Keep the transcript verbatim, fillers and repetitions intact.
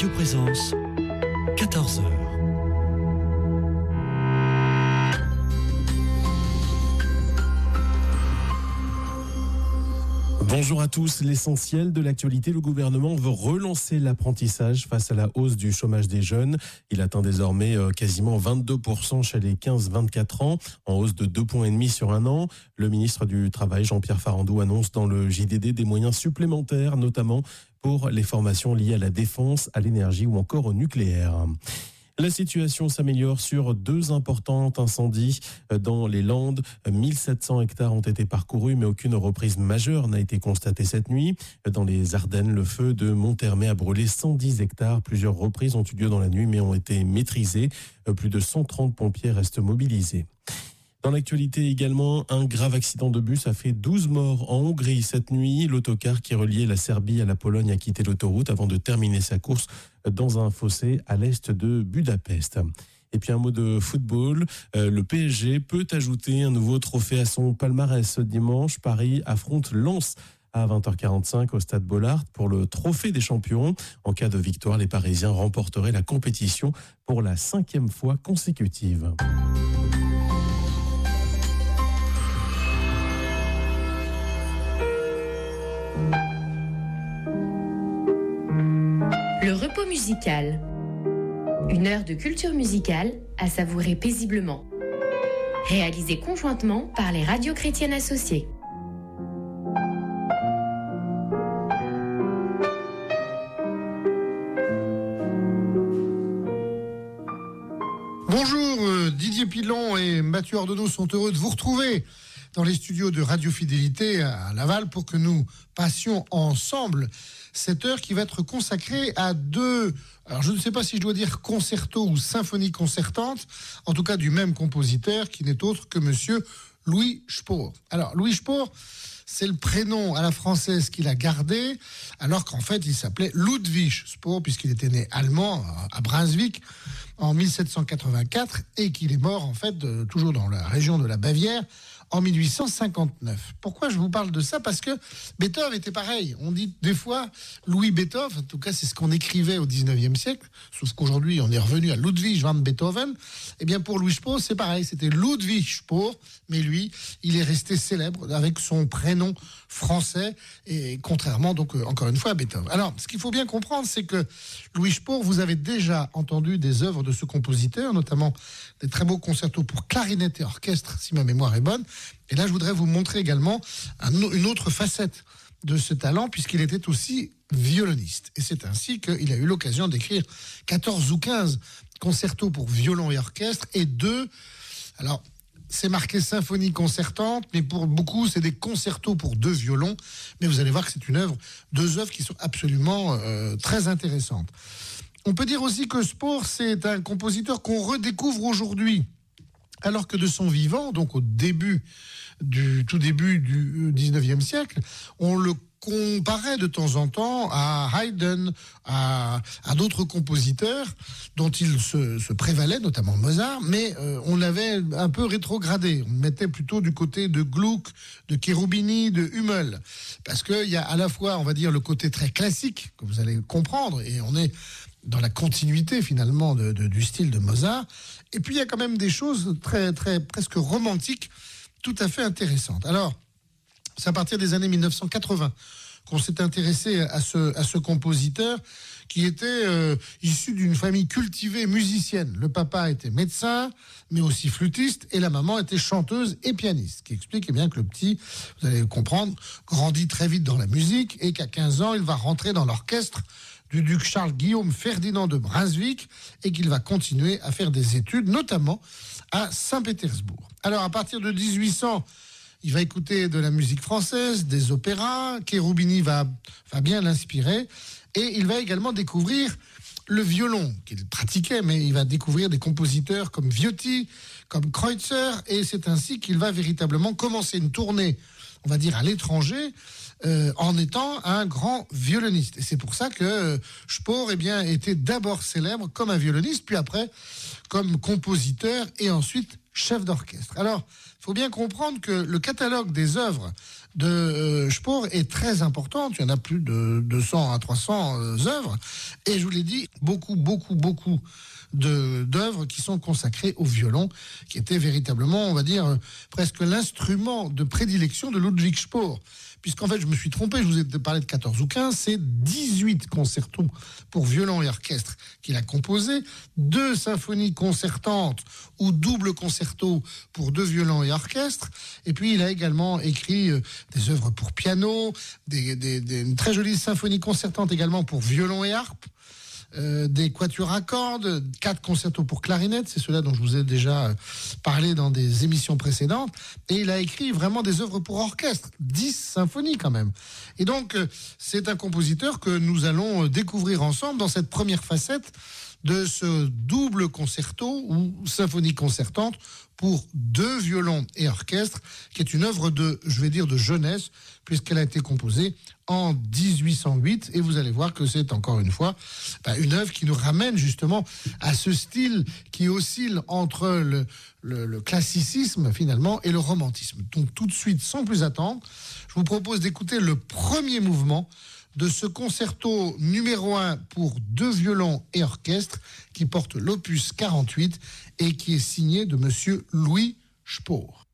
Radio Présence, quatorze heures. Bonjour à tous. L'essentiel de l'actualité, le gouvernement veut relancer l'apprentissage face à la hausse du chômage des jeunes. Il atteint désormais quasiment vingt-deux pour cent chez les quinze vingt-quatre ans, en hausse de deux virgule cinq points sur un an. Le ministre du Travail, Jean-Pierre Farandou, annonce dans le J D D des moyens supplémentaires, notamment pour les formations liées à la défense, à l'énergie ou encore au nucléaire. La situation s'améliore sur deux importants incendies dans les Landes. mille sept cents hectares ont été parcourus, mais aucune reprise majeure n'a été constatée cette nuit. Dans les Ardennes, le feu de Monthermé a brûlé cent dix hectares. Plusieurs reprises ont eu lieu dans la nuit, mais ont été maîtrisées. Plus de cent trente pompiers restent mobilisés. Dans l'actualité également, un grave accident de bus a fait douze morts en Hongrie cette nuit. L'autocar qui reliait la Serbie à la Pologne a quitté l'autoroute avant de terminer sa course dans un fossé à l'est de Budapest. Et puis un mot de football, euh, le P S G peut ajouter un nouveau trophée à son palmarès ce dimanche. Paris affronte Lens à vingt heures quarante-cinq au stade Bollaert pour le trophée des champions. En cas de victoire, les Parisiens remporteraient la compétition pour la cinquième fois consécutive. Le repos musical. Une heure de culture musicale à savourer paisiblement. Réalisée conjointement par les radios chrétiennes associées. Bonjour, euh, Didier Pilon et Mathieu Ordonneau sont heureux de vous retrouver dans les studios de Radio Fidélité à Laval pour que nous passions ensemble cette heure qui va être consacrée à deux, alors je ne sais pas si je dois dire concerto ou symphonie concertante, en tout cas du même compositeur qui n'est autre que monsieur Louis Spohr. Alors Louis Spohr, c'est le prénom à la française qu'il a gardé, alors qu'en fait il s'appelait Ludwig Spohr puisqu'il était né allemand à Brunswick en mille sept cent quatre-vingt-quatre et qu'il est mort en fait de, toujours dans la région de la Bavière en mille huit cent cinquante-neuf. Pourquoi je vous parle de ça ? Parce que Beethoven était pareil. On dit des fois Louis Beethoven, en tout cas c'est ce qu'on écrivait au dix-neuvième siècle, sauf qu'aujourd'hui on est revenu à Ludwig van Beethoven. Eh bien pour Louis Spohr c'est pareil, c'était Ludwig Spohr, mais lui il est resté célèbre avec son prénom français, et contrairement donc euh, encore une fois à Beethoven. Alors ce qu'il faut bien comprendre c'est que Louis Spohr, vous avez déjà entendu des œuvres de ce compositeur, notamment des très beaux concertos pour clarinette et orchestre si ma mémoire est bonne. Et là, je voudrais vous montrer également un, une autre facette de ce talent, puisqu'il était aussi violoniste. Et c'est ainsi qu'il a eu l'occasion d'écrire quatorze ou quinze concertos pour violon et orchestre, et deux, alors c'est marqué symphonie concertante, mais pour beaucoup, c'est des concertos pour deux violons. Mais vous allez voir que c'est une œuvre, deux œuvres qui sont absolument euh, très intéressantes. On peut dire aussi que Spohr, c'est un compositeur qu'on redécouvre aujourd'hui, alors que de son vivant, donc au début du tout début du dix-neuvième siècle, on le comparait de temps en temps à Haydn, à, à d'autres compositeurs dont il se, se prévalait, notamment Mozart, mais euh, on l'avait un peu rétrogradé. On le mettait plutôt du côté de Gluck, de Cherubini, de Hummel, parce qu'il y a à la fois, on va dire, le côté très classique, que vous allez comprendre, et on est dans la continuité finalement de, de, du style de Mozart. Et puis il y a quand même des choses très, très presque romantiques, tout à fait intéressantes. Alors, c'est à partir des années mille neuf cent quatre-vingts qu'on s'est intéressé à ce, à ce compositeur qui était euh, issu d'une famille cultivée musicienne. Le papa était médecin, mais aussi flûtiste, et la maman était chanteuse et pianiste, ce qui explique eh bien que le petit, vous allez le comprendre, grandit très vite dans la musique, et qu'à quinze ans, il va rentrer dans l'orchestre du duc Charles-Guillaume Ferdinand de Brunswick, et qu'il va continuer à faire des études, notamment à Saint-Pétersbourg. Alors, à partir de dix-huit cents, il va écouter de la musique française, des opéras, Cherubini va, va bien l'inspirer, et il va également découvrir le violon qu'il pratiquait, mais il va découvrir des compositeurs comme Viotti, comme Kreutzer, et c'est ainsi qu'il va véritablement commencer une tournée, on va dire, à l'étranger, Euh, en étant un grand violoniste. Et c'est pour ça que euh, Spohr eh bien, était d'abord célèbre comme un violoniste, puis après comme compositeur et ensuite chef d'orchestre. Alors, il faut bien comprendre que le catalogue des œuvres de euh, Spohr est très importante. Il y en a plus de deux cents à trois cents euh, œuvres. Et je vous l'ai dit, beaucoup, beaucoup, beaucoup de, d'œuvres qui sont consacrées au violon, qui était véritablement, on va dire, euh, presque l'instrument de prédilection de Ludwig Spohr. Puisqu'en fait, je me suis trompé, je vous ai parlé de quatorze ou quinze, c'est dix-huit concertos pour violon et orchestre qu'il a composés, deux symphonies concertantes ou double concerto pour deux violons et orchestre, et puis il a également écrit euh, des œuvres pour piano, des, des, des, une très jolie symphonie concertante également pour violon et harpe, Euh, des quatuors à cordes, quatre concertos pour clarinette, c'est cela dont je vous ai déjà parlé dans des émissions précédentes, et il a écrit vraiment des œuvres pour orchestre, dix symphonies quand même. Et donc, c'est un compositeur que nous allons découvrir ensemble dans cette première facette de ce double concerto ou symphonie concertante pour deux violons et orchestre, qui est une œuvre de, je vais dire, de jeunesse, puisqu'elle a été composée en dix-huit cent huit, et vous allez voir que c'est encore une fois bah, une œuvre qui nous ramène justement à ce style qui oscille entre le, le, le classicisme finalement et le romantisme. Donc tout de suite, sans plus attendre, je vous propose d'écouter le premier mouvement de ce concerto numéro un pour deux violons et orchestre qui porte l'opus quarante-huit et qui est signé de monsieur Louis Spohr.